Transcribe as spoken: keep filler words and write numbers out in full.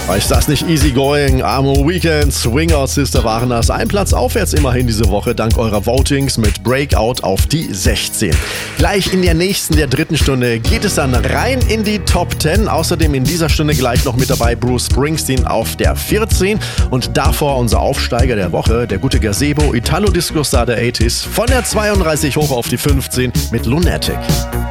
Ist das nicht easy going? Amo Weekend, Swingout Sister waren das. Ein Platz aufwärts immerhin diese Woche, dank eurer Votings mit Breakout auf die sechzehn. Gleich in der nächsten, der dritten Stunde geht es dann rein in die Top zehn. Außerdem in dieser Stunde gleich noch mit dabei Bruce Springsteen auf der vierzehn. Und davor unser Aufsteiger der Woche, der gute Gazebo, Italo-Disco-Star der achtziger, von der zweiunddreißig hoch auf die fünfzehn mit Lunatic.